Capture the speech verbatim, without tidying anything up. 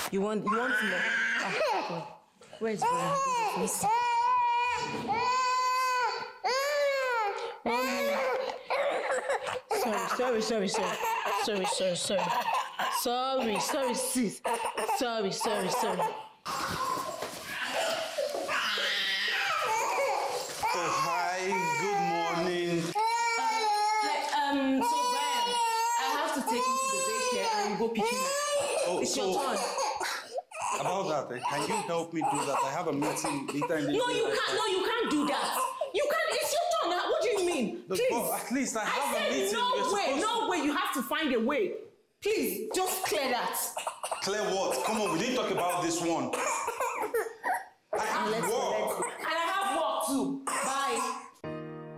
You want you want to know? Ah, where is Brian? Sorry, sorry, sorry, sorry, sorry, sorry, sorry, sorry, sorry, sis, sorry, sorry, sorry. Oh, hi, good morning. Uh, um, so Brian, I have to take him to the daycare and go pick him up. Oh, It's so your turn. about that, eh, can you help me do that? I have a meeting later in the No, day. you can't. No, you can't do that. You can't. It's your turn. What do you mean? Look, Please. but at least I have I a meeting. said no We're way. supposed No way. You have to find a way. Please, just clear that. to clear what? Come on, we didn't talk about this one. I have Let's work.